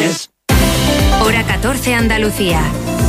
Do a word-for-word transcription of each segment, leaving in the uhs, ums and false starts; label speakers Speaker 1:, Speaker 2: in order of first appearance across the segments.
Speaker 1: es.
Speaker 2: Hora catorce, Andalucía.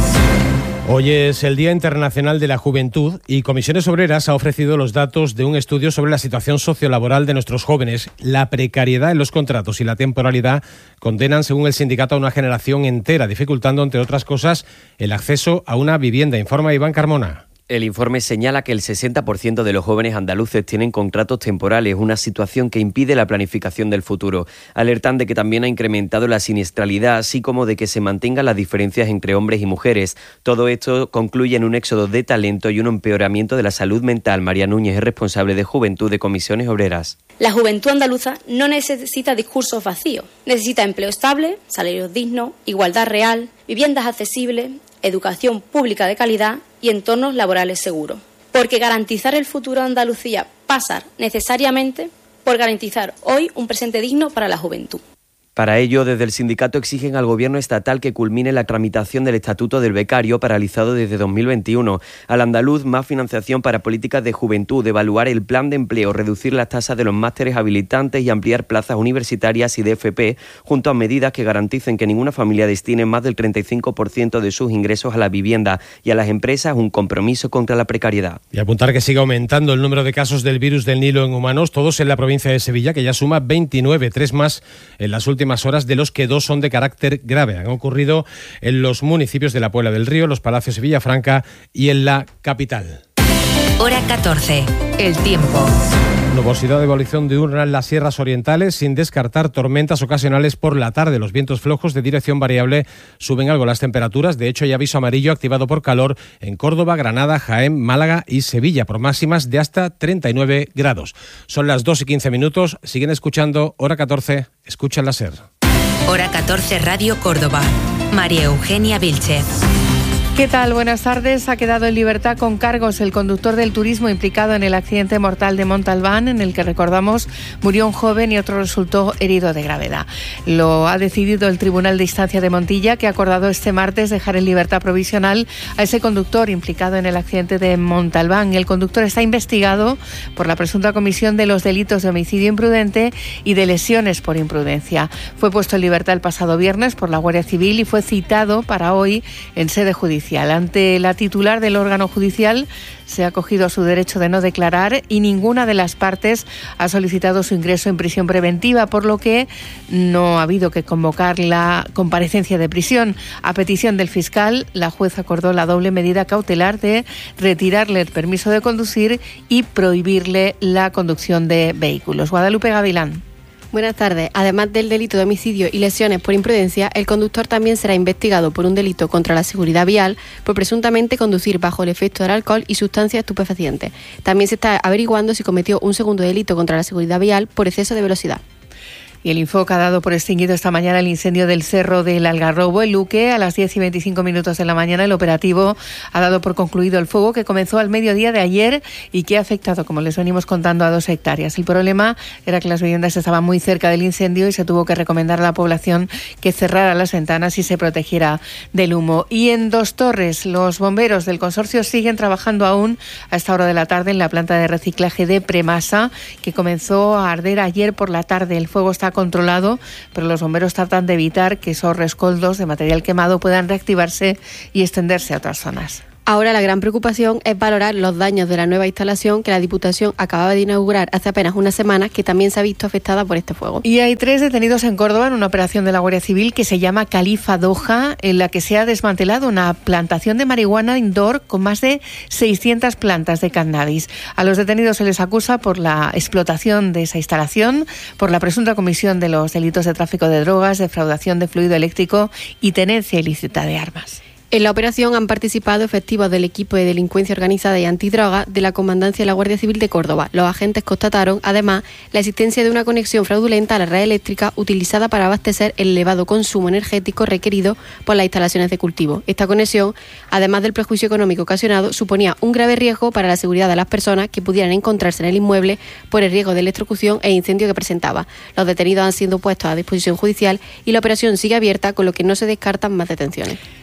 Speaker 3: Hoy es el Día Internacional de la Juventud y Comisiones Obreras ha ofrecido los datos de un estudio sobre la situación sociolaboral de nuestros jóvenes. La precariedad en los contratos y la temporalidad condenan, según el sindicato, a una generación entera, dificultando, entre otras cosas, el acceso a una vivienda, informa Iván Carmona.
Speaker 4: El informe señala que el sesenta por ciento de los jóvenes andaluces tienen contratos temporales, una situación que impide la planificación del futuro. Alertan de que también ha incrementado la siniestralidad, así como de que se mantengan las diferencias entre hombres y mujeres. Todo esto concluye en un éxodo de talento y un empeoramiento de la salud mental. María Núñez es responsable de Juventud de Comisiones Obreras.
Speaker 5: La juventud andaluza no necesita discursos vacíos. Necesita empleo estable, salarios dignos, igualdad real, viviendas accesibles, educación pública de calidad y entornos laborales seguros. Porque garantizar el futuro de Andalucía pasa necesariamente por garantizar hoy un presente digno para la juventud.
Speaker 4: Para ello, desde el sindicato exigen al Gobierno estatal que culmine la tramitación del Estatuto del Becario, paralizado desde dos mil veintiuno. Al andaluz, más financiación para políticas de juventud, evaluar el plan de empleo, reducir las tasas de los másteres habilitantes y ampliar plazas universitarias y de F P, junto a medidas que garanticen que ninguna familia destine más del treinta y cinco por ciento de sus ingresos a la vivienda y a las empresas un compromiso contra la precariedad.
Speaker 3: Y apuntar que sigue aumentando el número de casos del virus del Nilo en humanos, todos en la provincia de Sevilla, que ya suma veintinueve, tres más en las últimas horas, de los que dos son de carácter grave. Han ocurrido en los municipios de la Puebla del Río, Los Palacios y Villafranca y en la capital.
Speaker 2: Hora catorce, el tiempo.
Speaker 3: Nubosidad de evolución diurna en las sierras orientales, sin descartar tormentas ocasionales por la tarde. Los vientos flojos de dirección variable suben algo las temperaturas. De hecho, hay aviso amarillo activado por calor en Córdoba, Granada, Jaén, Málaga y Sevilla, por máximas de hasta treinta y nueve grados. Son las dos y quince minutos. Siguen escuchando Hora catorce. Escuchan la SER.
Speaker 2: Hora catorce, Radio Córdoba. María Eugenia Vilchez.
Speaker 6: ¿Qué tal? Buenas tardes. Ha quedado en libertad con cargos el conductor del turismo implicado en el accidente mortal de Montalbán, en el que, recordamos, murió un joven y otro resultó herido de gravedad. Lo ha decidido el Tribunal de Instancia de Montilla, que ha acordado este martes dejar en libertad provisional a ese conductor implicado en el accidente de Montalbán. El conductor está investigado por la presunta comisión de los delitos de homicidio imprudente y de lesiones por imprudencia. Fue puesto en libertad el pasado viernes por la Guardia Civil y fue citado para hoy en sede judicial. Ante la titular del órgano judicial, se ha acogido a su derecho de no declarar y ninguna de las partes ha solicitado su ingreso en prisión preventiva, por lo que no ha habido que convocar la comparecencia de prisión. A petición del fiscal, la juez acordó la doble medida cautelar de retirarle el permiso de conducir y prohibirle la conducción de vehículos. Guadalupe Gavilán.
Speaker 7: Buenas tardes. Además del delito de homicidio y lesiones por imprudencia, el conductor también será investigado por un delito contra la seguridad vial por presuntamente conducir bajo el efecto del alcohol y sustancias estupefacientes. También se está averiguando si cometió un segundo delito contra la seguridad vial por exceso de velocidad.
Speaker 6: Y el Infoca ha dado por extinguido esta mañana el incendio del Cerro del Algarrobo, en Luque. A las diez y veinticinco minutos de la mañana el operativo ha dado por concluido el fuego, que comenzó al mediodía de ayer y que ha afectado, como les venimos contando, a dos hectáreas. El problema era que las viviendas estaban muy cerca del incendio y se tuvo que recomendar a la población que cerrara las ventanas y se protegiera del humo. Y en Dos Torres, los bomberos del consorcio siguen trabajando aún a esta hora de la tarde en la planta de reciclaje de Premasa, que comenzó a arder ayer por la tarde. El fuego está controlado, pero los bomberos tratan de evitar que esos rescoldos de material quemado puedan reactivarse y extenderse a otras zonas.
Speaker 7: Ahora la gran preocupación es valorar los daños de la nueva instalación que la Diputación acababa de inaugurar hace apenas unas semanas, que también se ha visto afectada por este fuego.
Speaker 6: Y hay tres detenidos en Córdoba en una operación de la Guardia Civil que se llama Califa Doha, en la que se ha desmantelado una plantación de marihuana indoor con más de seiscientas plantas de cannabis. A los detenidos se les acusa por la explotación de esa instalación, por la presunta comisión de los delitos de tráfico de drogas, defraudación de fluido eléctrico y tenencia ilícita de armas.
Speaker 7: En la operación han participado efectivos del equipo de delincuencia organizada y antidroga de la Comandancia de la Guardia Civil de Córdoba. Los agentes constataron, además, la existencia de una conexión fraudulenta a la red eléctrica utilizada para abastecer el elevado consumo energético requerido por las instalaciones de cultivo. Esta conexión, además del perjuicio económico ocasionado, suponía un grave riesgo para la seguridad de las personas que pudieran encontrarse en el inmueble por el riesgo de electrocución e incendio que presentaba. Los detenidos han sido puestos a disposición judicial y la operación sigue abierta, con lo que no se descartan más detenciones.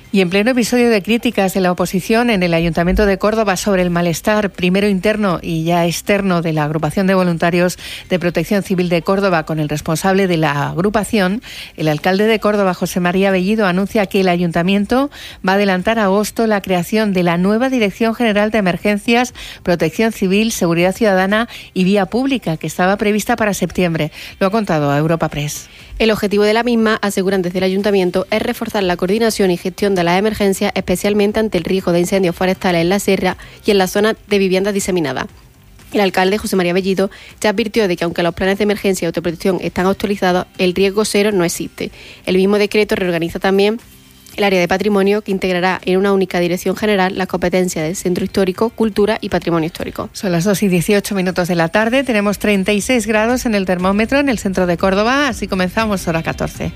Speaker 6: Y en pleno episodio de críticas de la oposición en el Ayuntamiento de Córdoba sobre el malestar, primero interno y ya externo, de la agrupación de voluntarios de Protección Civil de Córdoba con el responsable de la agrupación, el alcalde de Córdoba, José María Bellido, anuncia que el Ayuntamiento va a adelantar a agosto la creación de la nueva Dirección General de Emergencias, Protección Civil, Seguridad Ciudadana y Vía Pública, que estaba prevista para septiembre. Lo ha contado a Europa Press.
Speaker 7: El objetivo de la misma, aseguran desde el Ayuntamiento, es reforzar la coordinación y gestión de las emergencias, especialmente ante el riesgo de incendios forestales en la sierra y en la zona de viviendas diseminadas. El alcalde, José María Bellido, ya advirtió de que aunque los planes de emergencia y autoprotección están actualizados, el riesgo cero no existe. El mismo decreto reorganiza también el área de patrimonio, que integrará en una única dirección general las competencias del Centro Histórico, Cultura y Patrimonio Histórico.
Speaker 6: Son las dos y dieciocho minutos de la tarde, tenemos treinta y seis grados en el termómetro en el centro de Córdoba, así comenzamos hora catorce.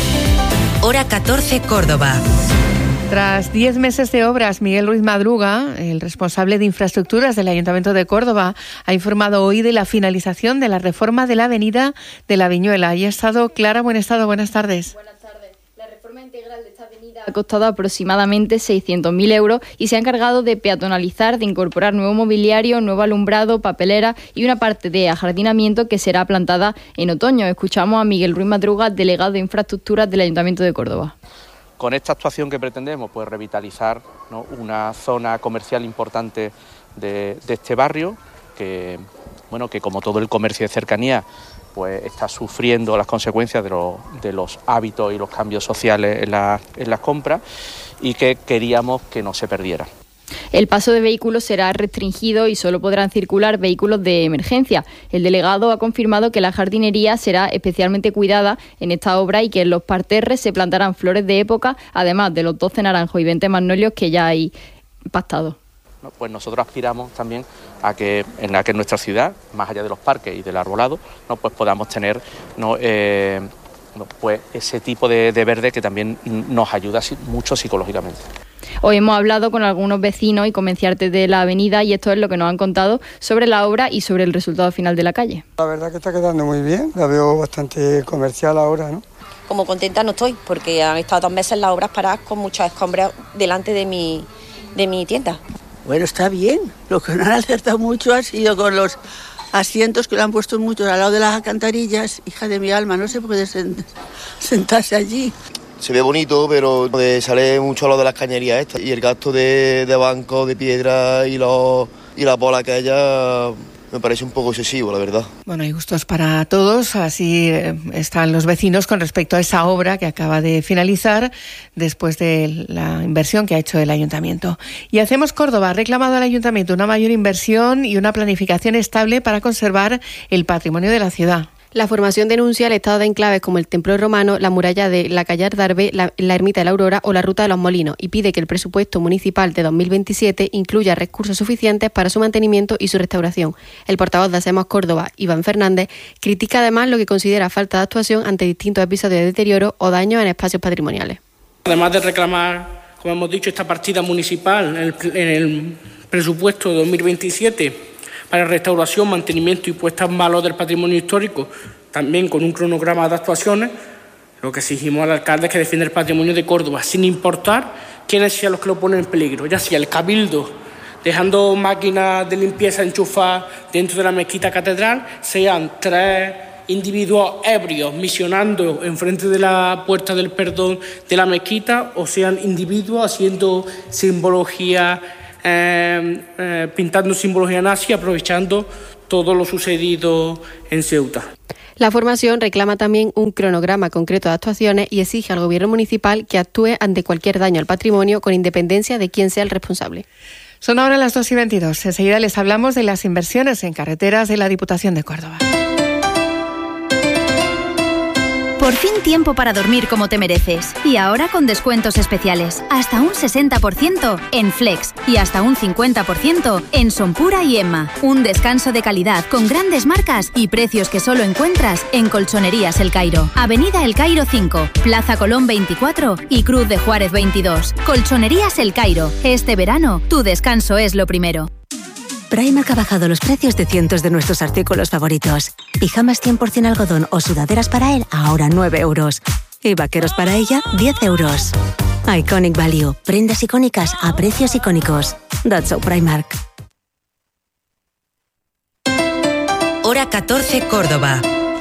Speaker 2: Hora catorce, Córdoba.
Speaker 6: Tras diez meses de obras, Miguel Ruiz Madruga, el responsable de infraestructuras del Ayuntamiento de Córdoba, ha informado hoy de la finalización de la reforma de la avenida de la Viñuela. Y ha estado Clara Buenestado, buenas tardes.
Speaker 1: Buenas tardes. La reforma integral de esta avenida ha costado aproximadamente seiscientos mil euros y se ha encargado de peatonalizar, de incorporar nuevo mobiliario, nuevo alumbrado, papelera y una parte de ajardinamiento que será plantada en otoño. Escuchamos a Miguel Ruiz Madruga, delegado de infraestructuras del Ayuntamiento de Córdoba.
Speaker 8: Con esta actuación que pretendemos, pues revitalizar, ¿no?, una zona comercial importante de, de este barrio, que, bueno, que como todo el comercio de cercanía, pues está sufriendo las consecuencias de, lo, de los hábitos y los cambios sociales en, la, en las compras, y que queríamos que no se perdiera.
Speaker 1: El paso de vehículos será restringido y solo podrán circular vehículos de emergencia. El delegado ha confirmado que la jardinería será especialmente cuidada en esta obra y que en los parterres se plantarán flores de época, además de los doce naranjos y veinte magnolios que ya hay pactados.
Speaker 8: Pues nosotros aspiramos también a que en la que en nuestra ciudad, más allá de los parques y del arbolado, no, pues podamos tener no, eh, no, pues ese tipo de, de verde que también nos ayuda mucho psicológicamente.
Speaker 1: Hoy hemos hablado con algunos vecinos y comerciantes de la avenida y esto es lo que nos han contado sobre la obra y sobre el resultado final de la calle.
Speaker 9: La verdad que está quedando muy bien, la veo bastante comercial ahora, ¿no?
Speaker 10: Como contenta no estoy, porque han estado dos meses las obras paradas con muchas escombros delante de mi, de mi tienda.
Speaker 11: Bueno, está bien. Lo que no han acertado mucho ha sido con los asientos que le han puesto muchos al lado de las alcantarillas. Hija de mi alma, no se puede sentarse allí.
Speaker 12: Se ve bonito, pero sale mucho lo de las cañerías estas. Y el gasto de, de banco, de piedra y, los, y la bola que haya me parece un poco excesivo, la verdad.
Speaker 6: Bueno, hay gustos para todos, así están los vecinos con respecto a esa obra que acaba de finalizar después de la inversión que ha hecho el Ayuntamiento. Y Hacemos Córdoba ha reclamado al Ayuntamiento una mayor inversión y una planificación estable para conservar el patrimonio de la ciudad.
Speaker 7: La formación denuncia el estado de enclaves como el Templo Romano, la muralla de la Calle Ardarve, la, la Ermita de la Aurora o la Ruta de los Molinos y pide que el presupuesto municipal de dos mil veintisiete incluya recursos suficientes para su mantenimiento y su restauración. El portavoz de Hacemos Córdoba, Iván Fernández, critica además lo que considera falta de actuación ante distintos episodios de deterioro o daños en espacios patrimoniales.
Speaker 13: Además de reclamar, como hemos dicho, esta partida municipal en el, en el presupuesto de dos mil veintisiete... para restauración, mantenimiento y puesta en valor del patrimonio histórico, también con un cronograma de actuaciones, lo que exigimos al alcalde es que defienda el patrimonio de Córdoba, sin importar quiénes sean los que lo ponen en peligro, ya sea el cabildo, dejando máquinas de limpieza enchufadas dentro de la mezquita catedral, sean tres individuos ebrios misionando enfrente de la puerta del perdón de la mezquita, o sean individuos haciendo simbología, Eh, eh, pintando simbología nazi, aprovechando todo lo sucedido en Ceuta.
Speaker 7: La formación reclama también un cronograma concreto de actuaciones y exige al gobierno municipal que actúe ante cualquier daño al patrimonio con independencia de quién sea el responsable.
Speaker 6: Son ahora las dos y veintidós. Enseguida les hablamos de las inversiones en carreteras de la Diputación de Córdoba.
Speaker 14: Por fin tiempo para dormir como te mereces. Y ahora con descuentos especiales. Hasta un sesenta por ciento en Flex y hasta un cincuenta por ciento en Sonpura y Emma. Un descanso de calidad con grandes marcas y precios que solo encuentras en Colchonerías El Cairo. Avenida El Cairo cinco, Plaza Colón veinticuatro y Cruz de Juárez veintidós. Colchonerías El Cairo. Este verano, tu descanso es lo primero.
Speaker 15: Primark ha bajado los precios de cientos de nuestros artículos favoritos. Pijamas cien por ciento algodón o sudaderas para él, ahora nueve euros. Y vaqueros para ella, diez euros. Iconic Value. Prendas icónicas a precios icónicos. That's so Primark.
Speaker 2: Hora catorce, Córdoba.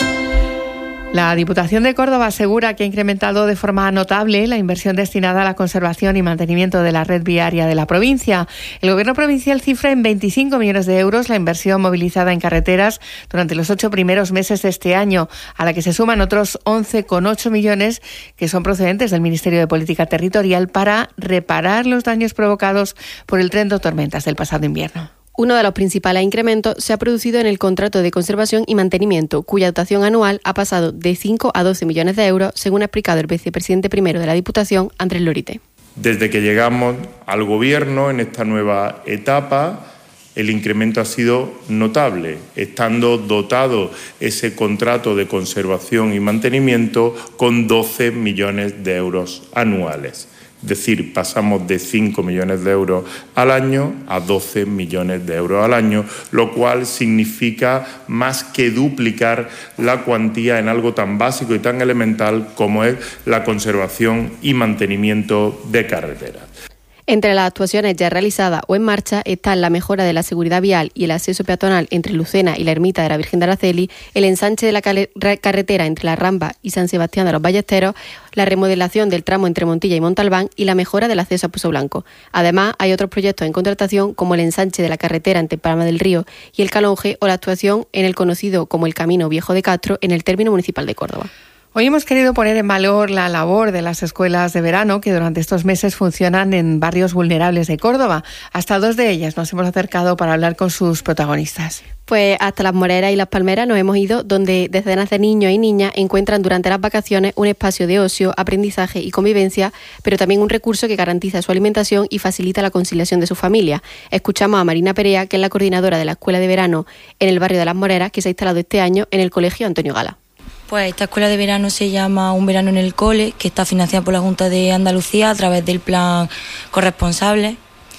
Speaker 6: La Diputación de Córdoba asegura que ha incrementado de forma notable la inversión destinada a la conservación y mantenimiento de la red viaria de la provincia. El Gobierno provincial cifra en veinticinco millones de euros la inversión movilizada en carreteras durante los ocho primeros meses de este año, a la que se suman otros once coma ocho millones que son procedentes del Ministerio de Política Territorial para reparar los daños provocados por el tren de tormentas del pasado invierno.
Speaker 7: Uno de los principales incrementos se ha producido en el contrato de conservación y mantenimiento, cuya dotación anual ha pasado de cinco a doce millones de euros, según ha explicado el vicepresidente primero de la Diputación, Andrés Lorite.
Speaker 16: Desde que llegamos al Gobierno en esta nueva etapa, el incremento ha sido notable, estando dotado ese contrato de conservación y mantenimiento con doce millones de euros anuales. Es decir, pasamos de cinco millones de euros al año a doce millones de euros al año, lo cual significa más que duplicar la cuantía en algo tan básico y tan elemental como es la conservación y mantenimiento de carreteras.
Speaker 7: Entre las actuaciones ya realizadas o en marcha están la mejora de la seguridad vial y el acceso peatonal entre Lucena y la Ermita de la Virgen de Araceli, el ensanche de la carretera entre La Rambla y San Sebastián de los Ballesteros, la remodelación del tramo entre Montilla y Montalbán y la mejora del acceso a Pozo Blanco. Además, hay otros proyectos en contratación como el ensanche de la carretera entre Palma del Río y el Calonge o la actuación en el conocido como el Camino Viejo de Castro en el término municipal de Córdoba.
Speaker 6: Hoy hemos querido poner en valor la labor de las escuelas de verano que durante estos meses funcionan en barrios vulnerables de Córdoba. Hasta dos de ellas nos hemos acercado para hablar con sus protagonistas.
Speaker 7: Pues hasta Las Moreras y Las Palmeras nos hemos ido, donde decenas de niños y niñas encuentran durante las vacaciones un espacio de ocio, aprendizaje y convivencia, pero también un recurso que garantiza su alimentación y facilita la conciliación de su familia. Escuchamos a Marina Perea, que es la coordinadora de la escuela de verano en el barrio de Las Moreras, que se ha instalado este año en el Colegio Antonio Gala.
Speaker 17: Pues esta escuela de verano se llama Un Verano en el Cole, que está financiada por la Junta de Andalucía a través del plan Corresponsable,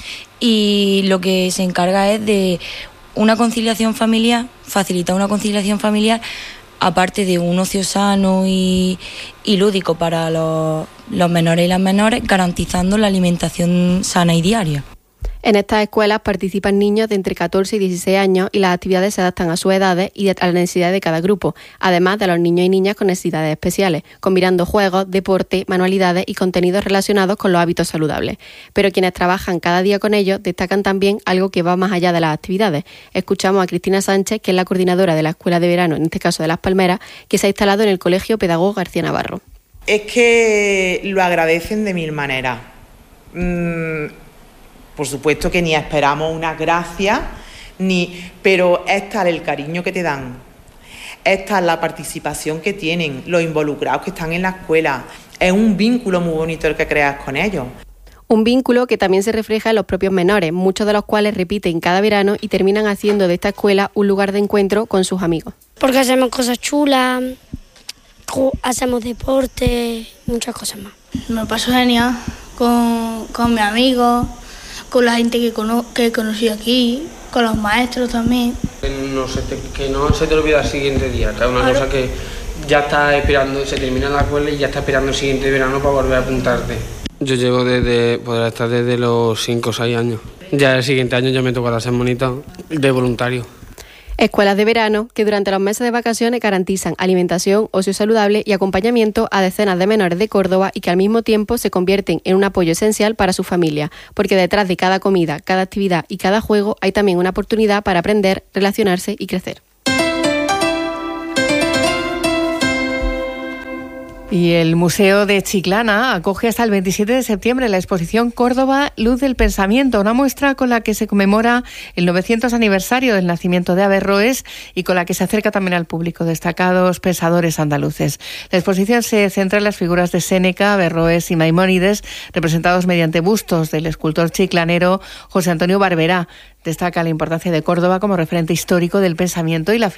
Speaker 17: y lo que se encarga es de una conciliación familiar, facilitar una conciliación familiar, aparte de un ocio sano y, y lúdico para los, los menores y las menores, garantizando la alimentación sana y diaria.
Speaker 7: En estas escuelas participan niños de entre catorce y dieciséis años y las actividades se adaptan a sus edades y a las necesidades de cada grupo, además de los niños y niñas con necesidades especiales, combinando juegos, deporte, manualidades y contenidos relacionados con los hábitos saludables. Pero quienes trabajan cada día con ellos destacan también algo que va más allá de las actividades. Escuchamos a Cristina Sánchez, que es la coordinadora de la escuela de verano, en este caso de Las Palmeras, que se ha instalado en el Colegio Pedagogo García Navarro.
Speaker 18: Es que lo agradecen de mil maneras. Mm. Por supuesto que ni esperamos una gracia, ni, pero es tal el cariño que te dan, es tal la participación que tienen, los involucrados que están en la escuela. Es un vínculo muy bonito el que creas con ellos.
Speaker 7: Un vínculo que también se refleja en los propios menores, muchos de los cuales repiten cada verano y terminan haciendo de esta escuela un lugar de encuentro con sus amigos.
Speaker 19: Porque hacemos cosas chulas, hacemos deporte, muchas cosas más.
Speaker 20: Me paso genial con, con mis amigos, con la gente que, cono- que he conocido aquí, con los maestros también.
Speaker 21: Que no se te, que no se te olvide el siguiente día, que es una claro. cosa que ya estás esperando, se termina la escuela y ya estás esperando el siguiente verano para volver a apuntarte. Yo llevo desde, podrá estar desde los cinco o seis años. Ya el siguiente año ya me tocará ser monitor de voluntario.
Speaker 7: Escuelas de verano que durante los meses de vacaciones garantizan alimentación, ocio saludable y acompañamiento a decenas de menores de Córdoba y que al mismo tiempo se convierten en un apoyo esencial para su familia, porque detrás de cada comida, cada actividad y cada juego hay también una oportunidad para aprender, relacionarse y crecer.
Speaker 6: Y el Museo de Chiclana acoge hasta el veintisiete de septiembre la exposición Córdoba, Luz del Pensamiento, una muestra con la que se conmemora el novecientos aniversario del nacimiento de Averroes y con la que se acerca también al público destacados pensadores andaluces. La exposición se centra en las figuras de Séneca, Averroes y Maimónides, representados mediante bustos del escultor chiclanero José Antonio Barberá. Destaca la importancia de Córdoba como referente histórico del pensamiento y la